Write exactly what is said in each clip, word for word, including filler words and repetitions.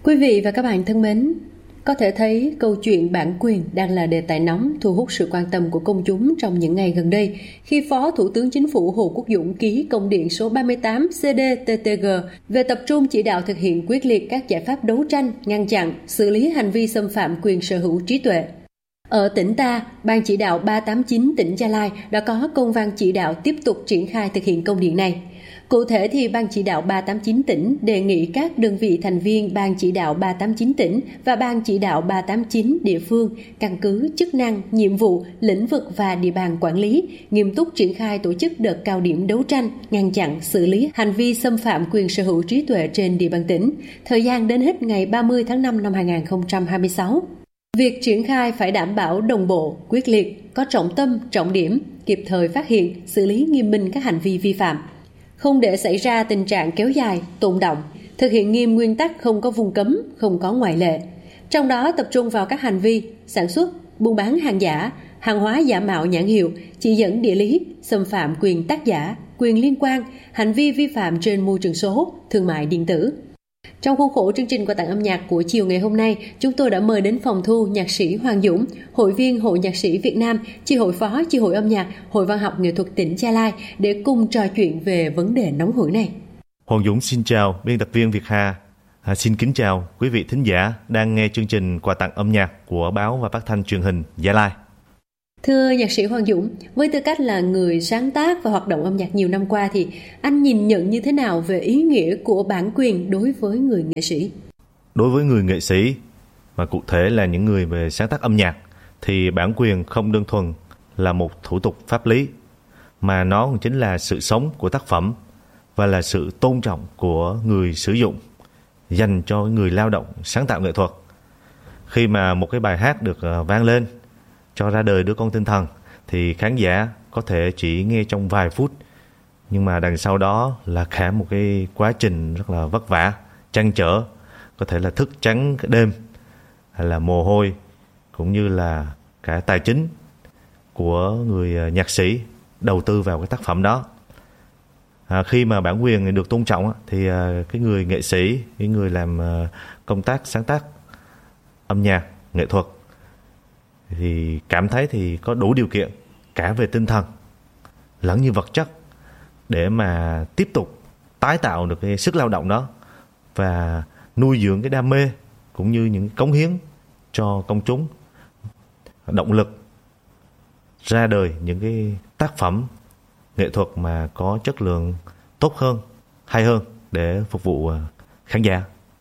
Quý vị và các bạn thân mến, có thể thấy câu chuyện bản quyền đang là đề tài nóng thu hút sự quan tâm của công chúng trong những ngày gần đây khi Phó Thủ tướng Chính phủ Hồ Quốc Dũng ký công điện số ba mươi tám C D T T G về tập trung chỉ đạo thực hiện quyết liệt các giải pháp đấu tranh, ngăn chặn, xử lý hành vi xâm phạm quyền sở hữu trí tuệ. Ở tỉnh ta, Ban chỉ đạo ba tám chín tỉnh Gia Lai đã có công văn chỉ đạo tiếp tục triển khai thực hiện công điện này. Cụ thể thì Ban chỉ đạo ba tám chín tỉnh đề nghị các đơn vị thành viên Ban chỉ đạo ba tám chín tỉnh và Ban chỉ đạo ba tám chín địa phương căn cứ chức năng, nhiệm vụ, lĩnh vực và địa bàn quản lý, nghiêm túc triển khai tổ chức đợt cao điểm đấu tranh, ngăn chặn, xử lý hành vi xâm phạm quyền sở hữu trí tuệ trên địa bàn tỉnh, thời gian đến hết ngày ba mươi tháng năm năm hai nghìn không trăm hai mươi sáu. Việc triển khai phải đảm bảo đồng bộ, quyết liệt, có trọng tâm, trọng điểm, kịp thời phát hiện, xử lý nghiêm minh các hành vi vi phạm. Không để xảy ra tình trạng kéo dài, tồn đọng, thực hiện nghiêm nguyên tắc không có vùng cấm, không có ngoại lệ. Trong đó tập trung vào các hành vi sản xuất, buôn bán hàng giả, hàng hóa giả mạo nhãn hiệu, chỉ dẫn địa lý, xâm phạm quyền tác giả, quyền liên quan, hành vi vi phạm trên môi trường số, thương mại điện tử. Trong khuôn khổ chương trình quà tặng âm nhạc của chiều ngày hôm nay, chúng tôi đã mời đến phòng thu nhạc sĩ Hoàng Dũng, hội viên Hội Nhạc sĩ Việt Nam, chi hội phó chi hội âm nhạc, Hội Văn học Nghệ thuật tỉnh Gia Lai để cùng trò chuyện về vấn đề nóng hổi này. Hoàng Dũng xin chào biên tập viên Việt Hà, à, xin kính chào quý vị thính giả đang nghe chương trình quà tặng âm nhạc của báo và phát thanh truyền hình Gia Lai. Thưa nhạc sĩ Hoàng Dũng, với tư cách là người sáng tác và hoạt động âm nhạc nhiều năm qua thì anh nhìn nhận như thế nào về ý nghĩa của bản quyền đối với người nghệ sĩ? Đối với người nghệ sĩ, mà cụ thể là những người về sáng tác âm nhạc, thì bản quyền không đơn thuần là một thủ tục pháp lý, mà nó cũng chính là sự sống của tác phẩm và là sự tôn trọng của người sử dụng dành cho người lao động sáng tạo nghệ thuật. Khi mà một cái bài hát được vang lên, cho ra đời đứa con tinh thần, thì khán giả có thể chỉ nghe trong vài phút, nhưng mà đằng sau đó là cả một cái quá trình rất là vất vả, trăn trở, có thể là thức trắng cái đêm, hay là mồ hôi, cũng như là cả tài chính của người nhạc sĩ đầu tư vào cái tác phẩm đó. À, khi mà bản quyền được tôn trọng thì cái người nghệ sĩ, cái người làm công tác sáng tác âm nhạc, nghệ thuật thì cảm thấy thì có đủ điều kiện cả về tinh thần lẫn như vật chất để mà tiếp tục tái tạo được cái sức lao động đó và nuôi dưỡng cái đam mê cũng như những cống hiến cho công chúng, động lực ra đời những cái tác phẩm nghệ thuật mà có chất lượng tốt hơn, hay hơn để phục vụ khán giả.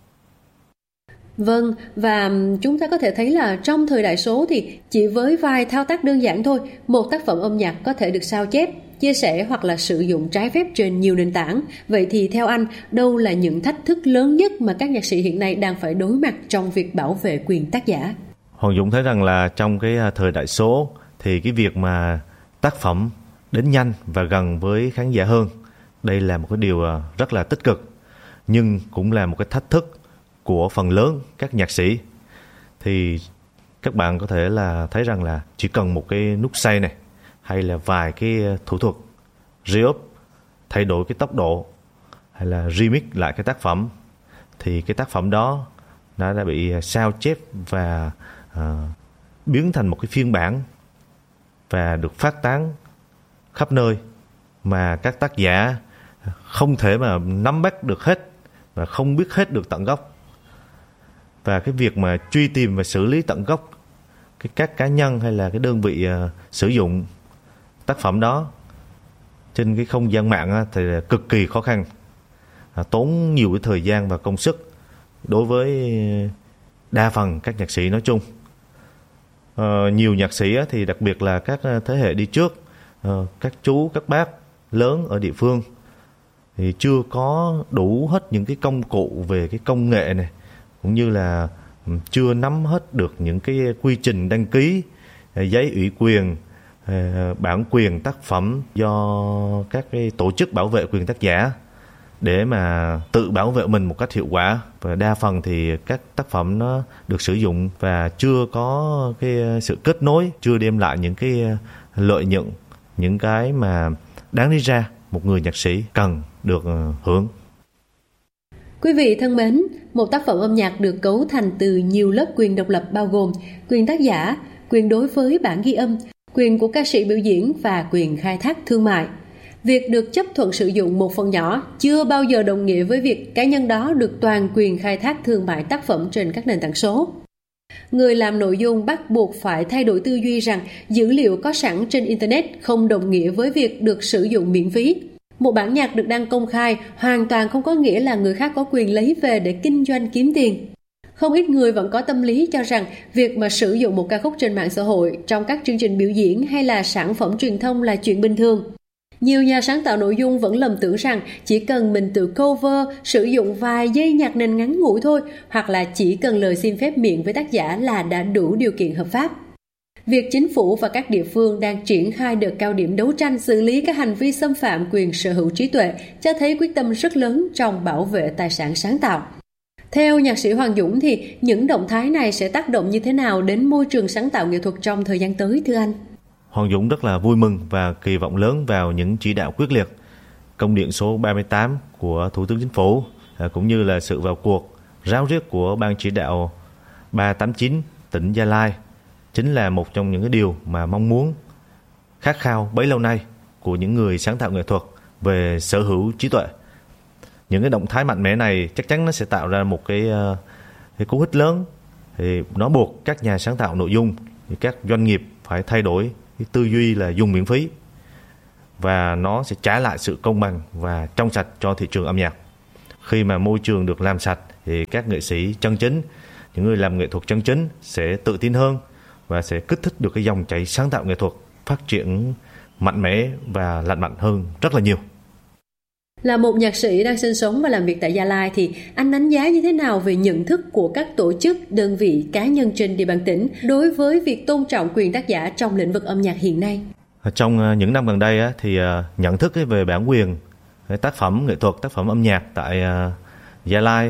Vâng, và chúng ta có thể thấy là trong thời đại số thì chỉ với vài thao tác đơn giản thôi, một tác phẩm âm nhạc có thể được sao chép, chia sẻ hoặc là sử dụng trái phép trên nhiều nền tảng. Vậy thì theo anh, đâu là những thách thức lớn nhất mà các nhạc sĩ hiện nay đang phải đối mặt trong việc bảo vệ quyền tác giả? Hoàng Dũng thấy rằng là trong cái thời đại số thì cái việc mà tác phẩm đến nhanh và gần với khán giả hơn, đây là một cái điều rất là tích cực, nhưng cũng là một cái thách thức của phần lớn các nhạc sĩ. Thì các bạn có thể là thấy rằng là chỉ cần một cái nút say này, hay là vài cái thủ thuật re-up, thay đổi cái tốc độ, hay là remix lại cái tác phẩm, thì cái tác phẩm đó nó đã bị sao chép và uh, biến thành một cái phiên bản và được phát tán khắp nơi mà các tác giả không thể mà nắm bắt được hết và không biết hết được tận gốc. Và cái việc mà truy tìm và xử lý tận gốc cái các cá nhân hay là cái đơn vị uh, sử dụng tác phẩm đó trên cái không gian mạng uh, thì là cực kỳ khó khăn, uh, tốn nhiều cái thời gian và công sức đối với đa phần các nhạc sĩ nói chung. Uh, nhiều nhạc sĩ uh, thì đặc biệt là các uh, thế hệ đi trước, uh, các chú, các bác lớn ở địa phương thì chưa có đủ hết những cái công cụ về cái công nghệ này, cũng như là chưa nắm hết được những cái quy trình đăng ký, giấy ủy quyền, bản quyền tác phẩm do các cái tổ chức bảo vệ quyền tác giả để mà tự bảo vệ mình một cách hiệu quả. Và đa phần thì các tác phẩm nó được sử dụng và chưa có cái sự kết nối, chưa đem lại những cái lợi nhuận, những cái mà đáng lý ra một người nhạc sĩ cần được hưởng. Quý vị thân mến, một tác phẩm âm nhạc được cấu thành từ nhiều lớp quyền độc lập bao gồm quyền tác giả, quyền đối với bản ghi âm, quyền của ca sĩ biểu diễn và quyền khai thác thương mại. Việc được chấp thuận sử dụng một phần nhỏ chưa bao giờ đồng nghĩa với việc cá nhân đó được toàn quyền khai thác thương mại tác phẩm trên các nền tảng số. Người làm nội dung bắt buộc phải thay đổi tư duy rằng dữ liệu có sẵn trên Internet không đồng nghĩa với việc được sử dụng miễn phí. Một bản nhạc được đăng công khai hoàn toàn không có nghĩa là người khác có quyền lấy về để kinh doanh kiếm tiền. Không ít người vẫn có tâm lý cho rằng việc mà sử dụng một ca khúc trên mạng xã hội, trong các chương trình biểu diễn hay là sản phẩm truyền thông là chuyện bình thường. Nhiều nhà sáng tạo nội dung vẫn lầm tưởng rằng chỉ cần mình tự cover, sử dụng vài giây nhạc nền ngắn ngủi thôi, hoặc là chỉ cần lời xin phép miệng với tác giả là đã đủ điều kiện hợp pháp. Việc chính phủ và các địa phương đang triển khai đợt cao điểm đấu tranh xử lý các hành vi xâm phạm quyền sở hữu trí tuệ cho thấy quyết tâm rất lớn trong bảo vệ tài sản sáng tạo. Theo nhạc sĩ Hoàng Dũng thì những động thái này sẽ tác động như thế nào đến môi trường sáng tạo nghệ thuật trong thời gian tới thưa anh? Hoàng Dũng rất là vui mừng và kỳ vọng lớn vào những chỉ đạo quyết liệt, công điện số ba mươi tám của Thủ tướng Chính phủ cũng như là sự vào cuộc ráo riết của Ban chỉ đạo ba tám chín tỉnh Gia Lai chính là một trong những cái điều mà mong muốn khát khao bấy lâu nay của những người sáng tạo nghệ thuật về sở hữu trí tuệ. Những cái động thái mạnh mẽ này chắc chắn nó sẽ tạo ra một cái, cái cú hích lớn. Thì nó buộc các nhà sáng tạo nội dung, các doanh nghiệp phải thay đổi cái tư duy là dùng miễn phí, và nó sẽ trả lại sự công bằng và trong sạch cho thị trường âm nhạc. Khi mà môi trường được làm sạch thì các nghệ sĩ chân chính, những người làm nghệ thuật chân chính sẽ tự tin hơn và sẽ kích thích được cái dòng chảy sáng tạo nghệ thuật phát triển mạnh mẽ và lành mạnh hơn rất là nhiều. Là một nhạc sĩ đang sinh sống và làm việc tại Gia Lai thì anh đánh giá như thế nào về nhận thức của các tổ chức, đơn vị, cá nhân trên địa bàn tỉnh đối với việc tôn trọng quyền tác giả trong lĩnh vực âm nhạc hiện nay? Trong những năm gần đây thì nhận thức về bản quyền tác phẩm nghệ thuật, tác phẩm âm nhạc tại Gia Lai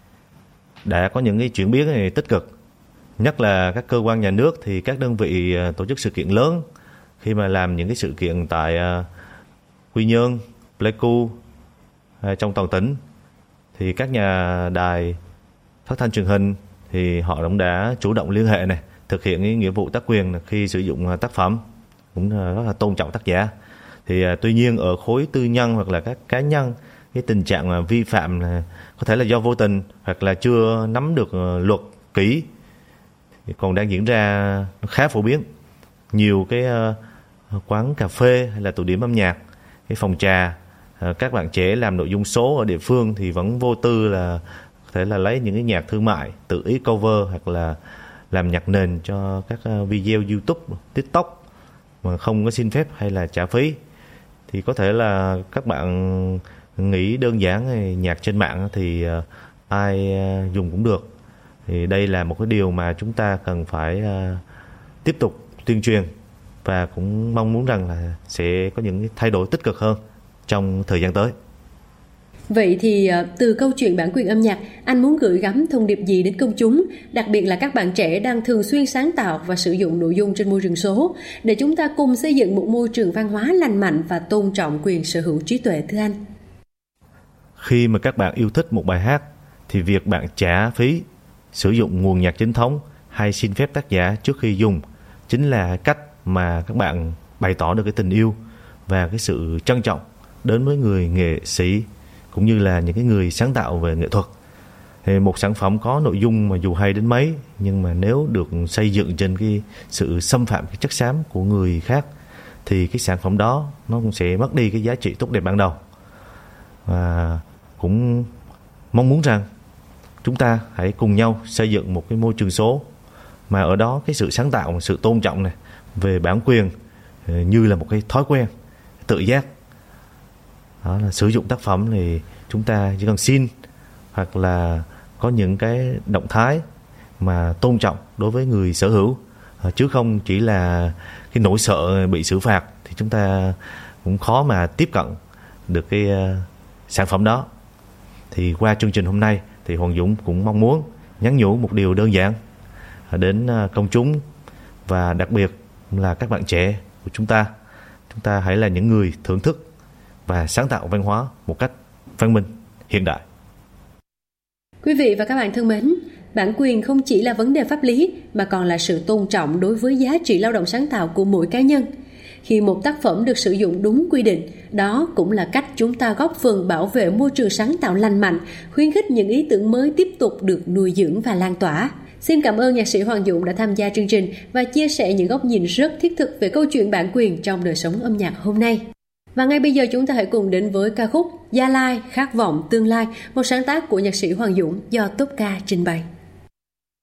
đã có những cái chuyển biến này tích cực. Nhất là các cơ quan nhà nước thì các đơn vị tổ chức sự kiện lớn khi mà làm những cái sự kiện tại Quy Nhơn, Pleiku trong toàn tỉnh thì các nhà đài phát thanh truyền hình thì họ cũng đã chủ động liên hệ này, thực hiện cái nghĩa vụ tác quyền khi sử dụng tác phẩm, cũng rất là tôn trọng tác giả. Thì tuy nhiên ở khối tư nhân hoặc là các cá nhân, cái tình trạng mà vi phạm là có thể là do vô tình hoặc là chưa nắm được luật kỹ thì còn đang diễn ra khá phổ biến. Nhiều cái quán cà phê hay là tụ điểm âm nhạc, cái phòng trà, các bạn trẻ làm nội dung số ở địa phương thì vẫn vô tư là có thể là lấy những cái nhạc thương mại tự ý cover hoặc là làm nhạc nền cho các video YouTube, TikTok mà không có xin phép hay là trả phí. Thì có thể là các bạn nghĩ đơn giản nhạc trên mạng thì ai dùng cũng được. Thì đây là một cái điều mà chúng ta cần phải tiếp tục tuyên truyền và cũng mong muốn rằng là sẽ có những thay đổi tích cực hơn trong thời gian tới. Vậy thì từ câu chuyện bản quyền âm nhạc, anh muốn gửi gắm thông điệp gì đến công chúng, đặc biệt là các bạn trẻ đang thường xuyên sáng tạo và sử dụng nội dung trên môi trường số, để chúng ta cùng xây dựng một môi trường văn hóa lành mạnh và tôn trọng quyền sở hữu trí tuệ thưa anh? Khi mà các bạn yêu thích một bài hát thì việc bạn trả phí, sử dụng nguồn nhạc chính thống hay xin phép tác giả trước khi dùng chính là cách mà các bạn bày tỏ được cái tình yêu và cái sự trân trọng đến với người nghệ sĩ cũng như là những cái người sáng tạo về nghệ thuật. Thì một sản phẩm có nội dung mà dù hay đến mấy, nhưng mà nếu được xây dựng trên cái sự xâm phạm cái chất xám của người khác thì cái sản phẩm đó nó cũng sẽ mất đi cái giá trị tốt đẹp ban đầu. Và cũng mong muốn rằng chúng ta hãy cùng nhau xây dựng một cái môi trường số mà ở đó cái sự sáng tạo, sự tôn trọng này về bản quyền như là một cái thói quen tự giác. Đó là sử dụng tác phẩm thì chúng ta chỉ cần xin hoặc là có những cái động thái mà tôn trọng đối với người sở hữu, chứ không chỉ là cái nỗi sợ bị xử phạt thì chúng ta cũng khó mà tiếp cận được cái sản phẩm đó. Thì qua chương trình hôm nay thì Hoàng Dũng cũng mong muốn nhắn nhủ một điều đơn giản đến công chúng và đặc biệt là các bạn trẻ của chúng ta. Chúng ta hãy là những người thưởng thức và sáng tạo văn hóa một cách văn minh, hiện đại. Quý vị và các bạn thân mến, bản quyền không chỉ là vấn đề pháp lý mà còn là sự tôn trọng đối với giá trị lao động sáng tạo của mỗi cá nhân. Khi một tác phẩm được sử dụng đúng quy định, đó cũng là cách chúng ta góp phần bảo vệ môi trường sáng tạo lành mạnh, khuyến khích những ý tưởng mới tiếp tục được nuôi dưỡng và lan tỏa. Xin cảm ơn nhạc sĩ Hoàng Dũng đã tham gia chương trình và chia sẻ những góc nhìn rất thiết thực về câu chuyện bản quyền trong đời sống âm nhạc hôm nay. Và ngay bây giờ chúng ta hãy cùng đến với ca khúc Gia Lai, Khát vọng tương lai, một sáng tác của nhạc sĩ Hoàng Dũng do Tốp Ca trình bày.